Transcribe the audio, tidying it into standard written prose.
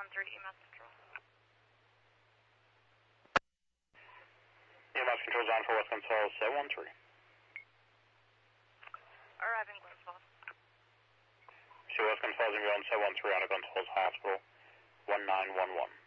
EMS Control. EMS Control's on for West Gonzales 713. Arriving Glenn See West Gonzales ambulance 713 out of Gonzales Hospital 1911.